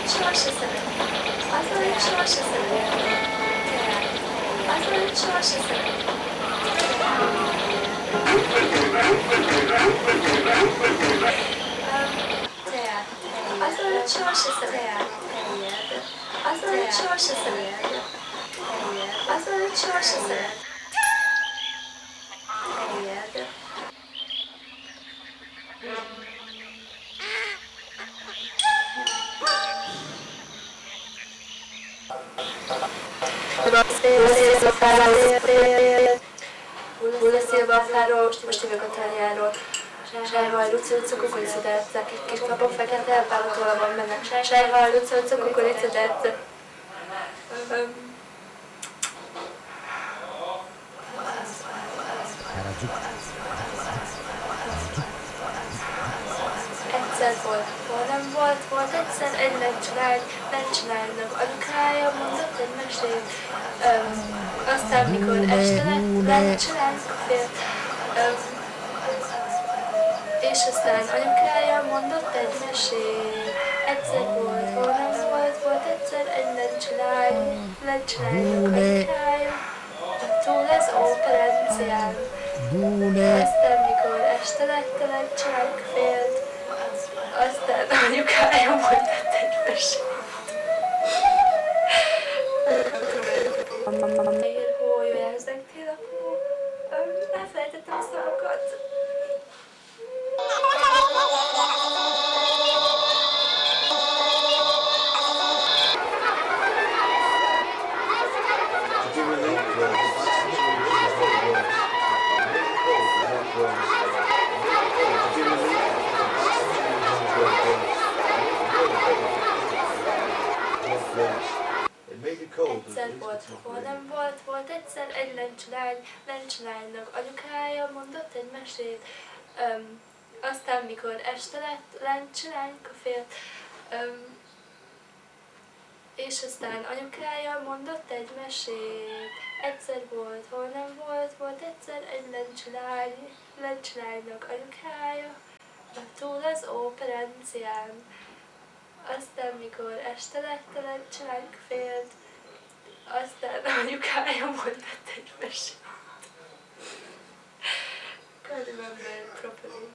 sorsa szeret. Az a sorsa szeret. Az a sorsa szeret. Teát. Az a sorsa szeret. Az a sorsa szeret. Az a sorsa szeret. Bulla Silva Fáról, most jövök a tárjáról. Sájhaj, luci, kukorica, derce, kis papok fekete, pálatolva mennek. Sájhaj, luci, kukorica, derce. Egyszer volt, hol nem volt, volt egyszer egy lencsilánynak anyukája mondott egy mesét. Aztán mikor este lett, lencsilánynak fél. És aztán anyukája mondott egy mesét. Egyszer volt, hol nem volt, volt egyszer egy lencsilánynak anyukája. Túl az operencián. Aztán mikor este lett, a lencsilánynak félt. Aztán anyukája mondott egy mesét. Fehér hó, jöjjelzek télapó. Elfelejtettem a szavakat. Egyszer volt, hol nem volt, volt egyszer egy lencsilánynak anyukája mondott egy mesét. Aztán mikor este lett, lencsilányka félt. És aztán anyukája mondott egy mesét. Egyszer volt, hol nem volt, volt egyszer egy lencsilánynak anyukája. Túl az operencián. Aztán mikor este lett, a lencsilányka félt. Aztán anyukája mondott egy mesét. Can't remember it properly.